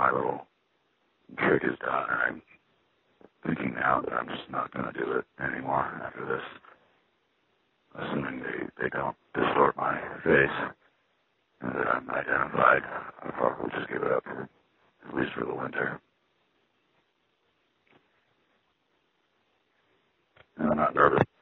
my little trick is done, and I'm thinking now that I'm just not going to do it anymore after this. Assuming they don't distort my face and that I'm identified, I'll probably just give it up, at least for the winter. And I'm not nervous.